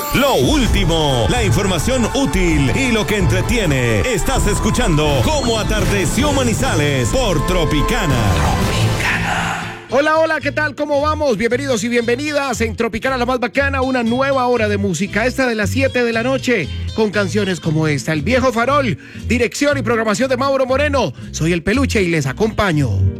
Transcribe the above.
Lo último, la información útil y lo que entretiene. Estás escuchando Cómo Atardeció Manizales por Tropicana. Hola, hola, ¿qué tal? ¿Cómo vamos? Bienvenidos y bienvenidas en Tropicana la más bacana, una nueva hora de música, esta de las 7 de la noche, con canciones como esta, El Viejo Farol, dirección y programación de Mauro Moreno. Soy el Peluche y les acompaño.